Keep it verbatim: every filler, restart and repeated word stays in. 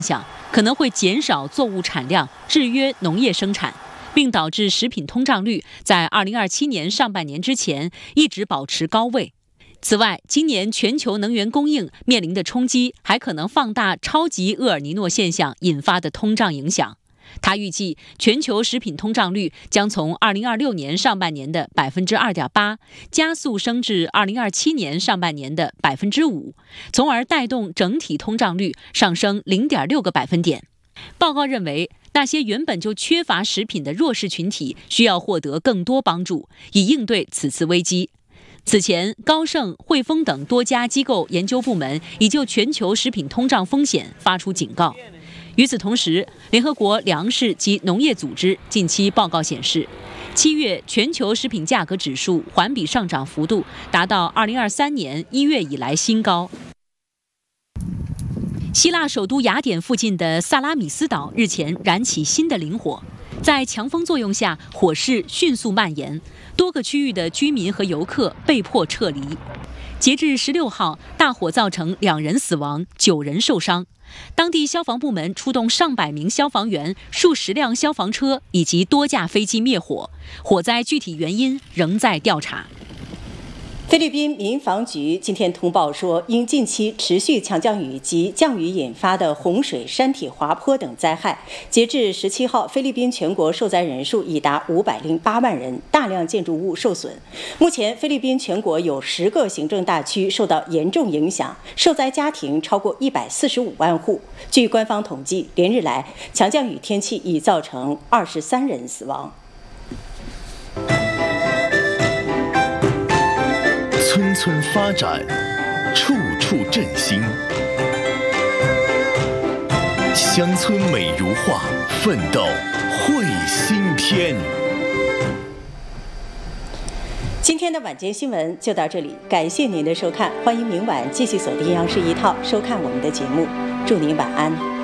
响可能会减少作物产量，制约农业生产，并导致食品通胀率在二零二七年上半年之前一直保持高位。此外，今年全球能源供应面临的冲击还可能放大超级厄尔尼诺现象引发的通胀影响。他预计，全球食品通胀率将从二零二六年上半年的百分之二点八加速升至二零二七年上半年的百分之五，从而带动整体通胀率上升零点六个百分点。报告认为，那些原本就缺乏食品的弱势群体需要获得更多帮助，以应对此次危机。此前，高盛、汇丰等多家机构研究部门已就全球食品通胀风险发出警告。与此同时，联合国粮食及农业组织近期报告显示，七月全球食品价格指数环比上涨幅度达到二零二三年一月以来新高。希腊首都雅典附近的萨拉米斯岛日前燃起新的林火，在强风作用下，火势迅速蔓延，多个区域的居民和游客被迫撤离。截至十六号，大火造成两人死亡，九人受伤。当地消防部门出动上百名消防员、数十辆消防车以及多架飞机灭火，火灾具体原因仍在调查。 菲律宾民防局今天通报说，因近期持续强降雨及降雨引发的洪水、山体滑坡等灾害，截至十七号，菲律宾全国受灾人数已达五百零八万人，大量建筑物受损。目前，菲律宾全国有十个行政大区受到严重影响，受灾家庭超过一百四十五万户。据官方统计，连日来强降雨天气已造成二十三人死亡。 村村发展，处处振兴。乡村美如画，奋斗绘新篇。 今天的晚间新闻就到这里，感谢您的收看，欢迎明晚继续锁定央视一套收看我们的节目，祝您晚安。